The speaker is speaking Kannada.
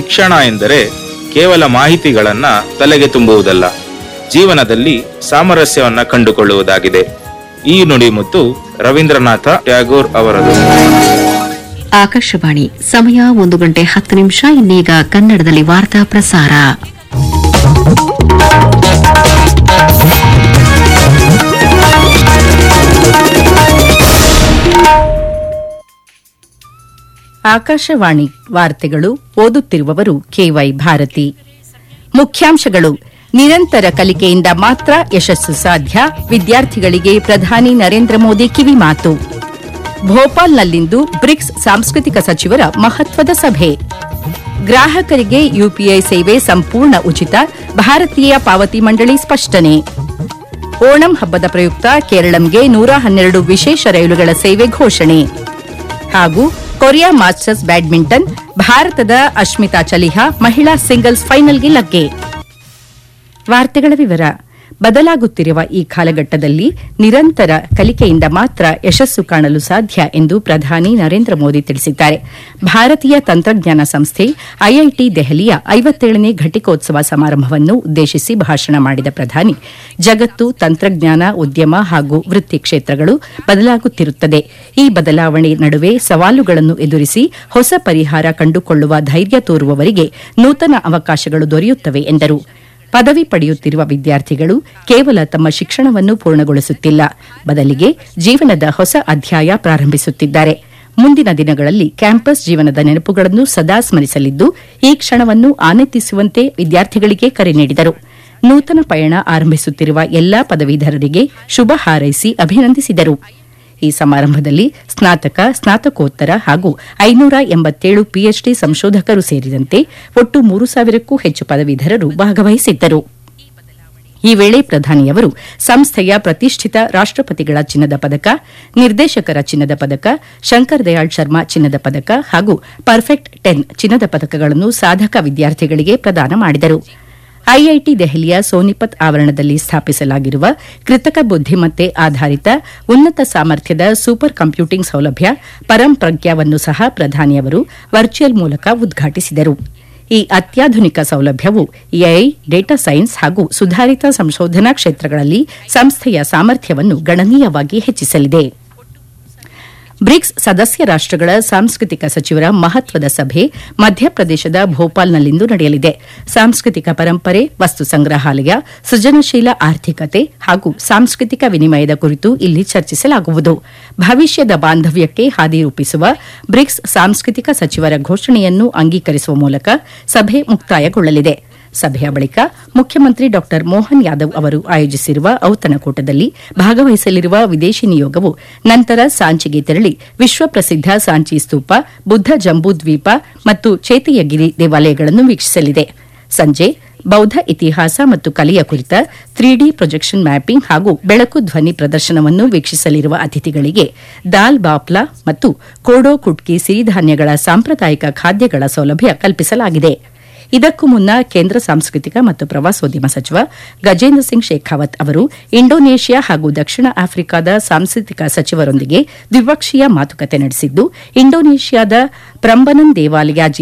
ಶಿಕ್ಷಣ ಎಂದರೆ ಕೇವಲ ಮಾಹಿತಿಗಳನ್ನ ತಲೆಗೆ ತುಂಬುವುದಲ್ಲ, ಜೀವನದಲ್ಲಿ ಸಾಮರಸ್ಯವನ್ನ ಕಂಡುಕೊಳ್ಳುವುದಾಗಿದೆ. ಈ ನುಡಿಮುತ್ತು ರವೀಂದ್ರನಾಥ ಟ್ಯಾಗೋರ್ ಅವರದು. ಆಕಾಶವಾಣಿ ಸಮಯ 1:10. ಇನ್ನೀಗ ಕನ್ನಡದಲ್ಲಿ ವಾರ್ತಾ ಪ್ರಸಾರ. ಆಕಾಶವಾಣಿ ವಾರ್ತೆಗಳು. ಓದುತ್ತಿರುವವರು ಕೆವೈ ಭಾರತಿ. ಮುಖ್ಯಾಂಶಗಳು: ನಿರಂತರ ಕಲಿಕೆಯಿಂದ ಮಾತ್ರ ಯಶಸ್ಸು ಸಾಧ್ಯ, ವಿದ್ಯಾರ್ಥಿಗಳಿಗೆ ಪ್ರಧಾನಿ ನರೇಂದ್ರ ಮೋದಿ ಕಿವಿಮಾತು. ಭೋಪಾಲ್ನಲ್ಲಿಂದು ಬ್ರಿಕ್ಸ್ ಸಾಂಸ್ಕೃತಿಕ ಸಚಿವರ ಮಹತ್ವದ ಸಭೆ. ಗ್ರಾಹಕರಿಗೆ ಯುಪಿಐ ಸೇವೆ ಸಂಪೂರ್ಣ ಉಚಿತ, ಭಾರತೀಯ ಪಾವತಿ ಮಂಡಳಿ ಸ್ಪಷ್ಟನೆ. ಓಣಂ ಹಬ್ಬದ ಪ್ರಯುಕ್ತ ಕೇರಳಂಗೆ 112 ವಿಶೇಷ ರೈಲುಗಳ ಸೇವೆ ಘೋಷಣೆ. ಹಾಗೂ ಕೊರಿಯಾ ಮಾಸ್ಟರ್ಸ್ ಬ್ಯಾಡ್ಮಿಂಟನ್, ಭಾರತದ ಅಶ್ಮಿತಾ ಚಲಿಹಾ ಮಹಿಳಾ ಸಿಂಗಲ್ಸ್ ಫೈನಲ್ಗೆ ಲಗ್ಗೆ. ವಾರ್ತೆಗಳ ವಿವರ. ಬದಲಾಗುತ್ತಿರುವ ಈ ಕಾಲಘಟ್ಟದಲ್ಲಿ ನಿರಂತರ ಕಲಿಕೆಯಿಂದ ಮಾತ್ರ ಯಶಸ್ಸು ಕಾಣಲು ಸಾಧ್ಯ ಎಂದು ಪ್ರಧಾನಿ ನರೇಂದ್ರ ಮೋದಿ ತಿಳಿಸಿದ್ದಾರೆ. ಭಾರತೀಯ ತಂತ್ರಜ್ಞಾನ ಸಂಸ್ಥೆ ಐಐಟಿ ದೆಹಲಿಯ 57ನೇ ಘಟಿಕೋತ್ಸವ ಸಮಾರಂಭವನ್ನು ಉದ್ದೇಶಿಸಿ ಭಾಷಣ ಮಾಡಿದ ಪ್ರಧಾನಿ, ಜಗತ್ತು, ತಂತ್ರಜ್ಞಾನ, ಉದ್ಯಮ ಹಾಗೂ ವೃತ್ತಿ ಕ್ಷೇತ್ರಗಳು ಬದಲಾಗುತ್ತಿರುತ್ತದೆ. ಈ ಬದಲಾವಣೆ ನಡುವೆ ಸವಾಲುಗಳನ್ನು ಎದುರಿಸಿ ಹೊಸ ಪರಿಹಾರ ಕಂಡುಕೊಳ್ಳುವ ಧೈರ್ಯ ತೋರುವವರಿಗೆ ನೂತನ ಅವಕಾಶಗಳು ದೊರೆಯುತ್ತವೆ ಎಂದರು. ಪದವಿ ಪಡೆಯುತ್ತಿರುವ ವಿದ್ಯಾರ್ಥಿಗಳು ಕೇವಲ ತಮ್ಮ ಶಿಕ್ಷಣವನ್ನು ಪೂರ್ಣಗೊಳಿಸುತ್ತಿಲ್ಲ, ಬದಲಿಗೆ ಜೀವನದ ಹೊಸ ಅಧ್ಯಾಯ ಪ್ರಾರಂಭಿಸುತ್ತಿದ್ದಾರೆ. ಮುಂದಿನ ದಿನಗಳಲ್ಲಿ ಕ್ಯಾಂಪಸ್ ಜೀವನದ ನೆನಪುಗಳನ್ನು ಸದಾ ಸ್ಮರಿಸಲಿದ್ದು, ಈ ಕ್ಷಣವನ್ನು ಆನಂದಿಸುವಂತೆ ವಿದ್ಯಾರ್ಥಿಗಳಿಗೆ ಕರೆ ನೀಡಿದರು. ನೂತನ ಪಯಣ ಆರಂಭಿಸುತ್ತಿರುವ ಎಲ್ಲಾ ಪದವೀಧರರಿಗೆ ಶುಭ ಹಾರೈಸಿ ಅಭಿನಂದಿಸಿದರು. ಈ ಸಮಾರಂಭದಲ್ಲಿ ಸ್ನಾತಕ, ಸ್ನಾತಕೋತ್ತರ ಹಾಗೂ 587 ಪಿಎಚ್ಡಿ ಸಂಶೋಧಕರು ಸೇರಿದಂತೆ ಒಟ್ಟು 3,000ಕ್ಕೂ ಹೆಚ್ಚು ಪದವೀಧರರು ಭಾಗವಹಿಸಿದ್ದರು. ಈ ವೇಳೆ ಪ್ರಧಾನಿಯವರು ಸಂಸ್ಥೆಯ ಪ್ರತಿಷ್ಠಿತ ರಾಷ್ಟಪತಿಗಳ ಚಿನ್ನದ ಪದಕ, ನಿರ್ದೇಶಕರ ಚಿನ್ನದ ಪದಕ, ಶಂಕರ್ ದಯಾಳ್ ಶರ್ಮಾ ಚಿನ್ನದ ಪದಕ ಹಾಗೂ ಪರ್ಫೆಕ್ಟ್ 10 ಚಿನ್ನದ ಪದಕಗಳನ್ನು ಸಾಧಕ ವಿದ್ಯಾರ್ಥಿಗಳಿಗೆ ಪ್ರದಾನ ಮಾಡಿದರು. ಐಐಟಿ ದೆಹಲಿಯ ಸೋನಿಪತ್ ಆವರಣದಲ್ಲಿ ಸ್ಥಾಪಿಸಲಾಗಿರುವ ಕೃತಕ ಬುದ್ದಿಮತ್ತೆ ಆಧಾರಿತ ಉನ್ನತ ಸಾಮರ್ಥ್ಯದ ಸೂಪರ್ ಕಂಪ್ಯೂಟಿಂಗ್ ಸೌಲಭ್ಯ ಪರಂಪ್ರಜ್ಞಾವನ್ನು ಸಹ ಪ್ರಧಾನಿಯವರು ವರ್ಚುವಲ್ ಮೂಲಕ ಉದ್ಘಾಟಿಸಿದರು. ಈ ಅತ್ಯಾಧುನಿಕ ಸೌಲಭ್ಯವು ಎಐ, ಡೇಟಾ ಸೈನ್ಸ್ ಹಾಗೂ ಸುಧಾರಿತ ಸಂಶೋಧನಾ ಕ್ಷೇತ್ರಗಳಲ್ಲಿ ಸಂಸ್ಥೆಯ ಸಾಮರ್ಥ್ಯವನ್ನು ಗಣನೀಯವಾಗಿ ಹೆಚ್ಚಿಸಲಿದೆ. ಬ್ರಿಕ್ಸ್ ಸದಸ್ಯ ರಾಷ್ಟಗಳ ಸಾಂಸ್ಕೃತಿಕ ಸಚಿವರ ಮಹತ್ವದ ಸಭೆ ಮಧ್ಯಪ್ರದೇಶದ ಭೋಪಾಲ್ನಲ್ಲಿಂದು ನಡೆಯಲಿದೆ. ಸಾಂಸ್ಕೃತಿಕ ಪರಂಪರೆ, ವಸ್ತು ಸಂಗ್ರಹಾಲಯ, ಸೃಜನಶೀಲ ಆರ್ಥಿಕತೆ ಹಾಗೂ ಸಾಂಸ್ಕೃತಿಕ ವಿನಿಮಯದ ಕುರಿತು ಇಲ್ಲಿ ಚರ್ಚಿಸಲಾಗುವುದು. ಭವಿಷ್ಯದ ಬಾಂಧವ್ಯಕ್ಕೆ ಹಾದಿ ರೂಪಿಸುವ ಬ್ರಿಕ್ಸ್ ಸಾಂಸ್ಕೃತಿಕ ಸಚಿವರ ಘೋಷಣೆಯನ್ನು ಅಂಗೀಕರಿಸುವ ಮೂಲಕ ಸಭೆ ಮುಕ್ತಾಯಗೊಳ್ಳಲಿದೆ. ಸಭೆಯ ಬಳಿಕ ಮುಖ್ಯಮಂತ್ರಿ ಡಾ ಮೋಹನ್ ಯಾದವ್ ಅವರು ಆಯೋಜಿಸಿರುವ ಔತಣಕೂಟದಲ್ಲಿ ಭಾಗವಹಿಸಲಿರುವ ವಿದೇಶಿ ನಿಯೋಗವು ನಂತರ ಸಾಂಚಿಗೆ ತೆರಳಿ ವಿಶ್ವಪ್ರಸಿದ್ಧ ಸಾಂಚಿ ಸ್ತೂಪ, ಬುದ್ಧ ಜಂಬೂ ದ್ವೀಪ ಮತ್ತು ಚೇತಿಯಗಿರಿ ದೇವಾಲಯಗಳನ್ನು ವೀಕ್ಷಿಸಲಿದೆ. ಸಂಜೆ ಬೌದ್ಧ ಇತಿಹಾಸ ಮತ್ತು ಕಲೆಯ ಕುರಿತ 3D ಪ್ರೊಜೆಕ್ಷನ್ ಮ್ಯಾಪಿಂಗ್ ಹಾಗೂ ಬೆಳಕು ಧ್ವನಿ ಪ್ರದರ್ಶನವನ್ನು ವೀಕ್ಷಿಸಲಿರುವ ಅತಿಥಿಗಳಿಗೆ ದಾಲ್ ಬಾಪ್ಲಾ ಮತ್ತು ಕೋಡೋ ಕುಟ್ಕಿ ಸಿರಿಧಾನ್ಯಗಳ ಸಾಂಪ್ರದಾಯಿಕ ಖಾದ್ಯಗಳ ಸೌಲಭ್ಯ ಕಲ್ಪಿಸಲಾಗಿದೆ. ಇದಕ್ಕೂ ಮುನ್ನ ಕೇಂದ್ರ ಸಾಂಸ್ಕೃತಿಕ ಮತ್ತು ಪ್ರವಾಸೋದ್ಯಮ ಸಚಿವ ಗಜೇಂದ್ರ ಸಿಂಗ್ ಶೇಖಾವತ್ ಅವರು ಇಂಡೋನೇಷ್ಯಾ ಹಾಗೂ ದಕ್ಷಿಣ ಆಫ್ರಿಕಾದ ಸಾಂಸ್ಕೃತಿಕ ಸಚಿವರೊಂದಿಗೆ ದ್ವಿಪಕ್ಷೀಯ ಮಾತುಕತೆ ನಡೆಸಿದ್ದು, ಇಂಡೋನೇಷ್ಯಾದ ಪ್ರಂಬನನ್ ದೇವಾಲಯ